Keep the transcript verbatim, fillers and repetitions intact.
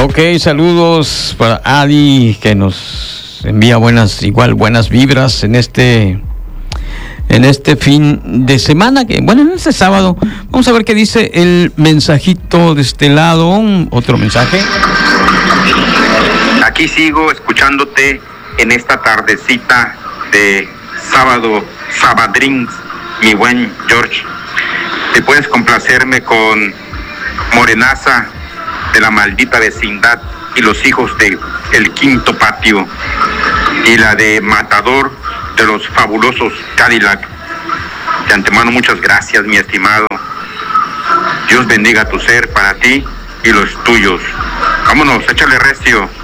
Ok, saludos para Adi, que nos envía buenas, igual buenas vibras en este, en este fin de semana, que bueno, en este sábado. Vamos a ver qué dice el mensajito de este lado, otro mensaje. Aquí sigo escuchándote en esta tardecita de sábado, Sabadrins, mi buen George. ¿Te puedes complacerme con Morenaza de la maldita vecindad y los hijos de El Quinto Patio, y la de Matador de los fabulosos Cadillac? De antemano, muchas gracias, mi estimado. Dios bendiga tu ser para ti y los tuyos. Vámonos, échale recio.